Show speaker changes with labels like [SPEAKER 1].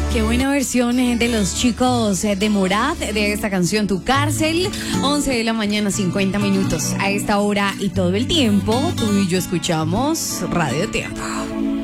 [SPEAKER 1] Qué buena versión de los chicos de Morat de esta canción Tu Cárcel. 11 de la mañana, 50 minutos. A esta hora y todo el tiempo, tú y yo escuchamos Radio Tiempo.